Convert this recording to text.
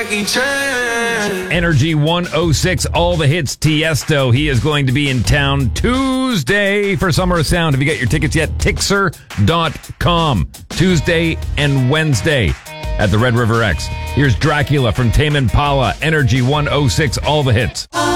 Jackie Chan. Energy 106, all the hits, Tiesto. He is going to be in town Tuesday for Summer of Sound. Have you got your tickets yet? Tixer.com. Tuesday and Wednesday at the Red River X. Here's Dracula from Tame Impala. Energy 106, all the hits.